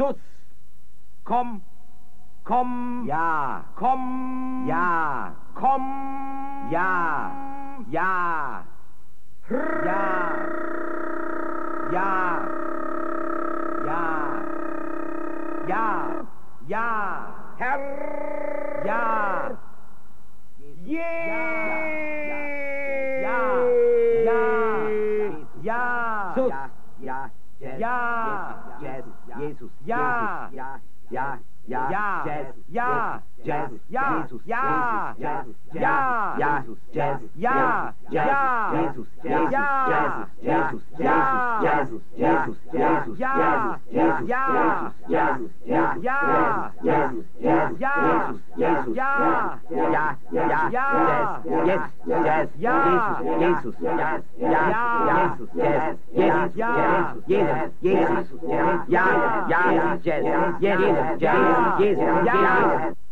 Kuss. Komm, komm, Ja. komm, Ja. komm, Ja. Ja. Ja. Ja. Ja. Ja. Ja. Herr, Ja. je, Ja. Sus. Ja. Ja. Jazz. Jesus. Ja. Ja. Ja. Ja. Ja. Jazz. Ja. Jazz. Ja. Jesus. Ja. Jazz. Ja. Jesus. Jazz. Ja. Ja. Jesus. Ja. Jesus. Ja. Jesus. Jesus. Jesus. Ja. Jesus. Ja. Jesus. Ja. Jesus. Jesus. Ja. Jesus. Ja. Ja. Ja. Ja. Yes. Jazz. Ja. Jesus. Jazz. Ja. Jesus. Jazz. Jesus. Ja. Jesus. Jesus. Ja. Ja. Jazz. Jesus. Jesus. Ja. Jesus. Ja.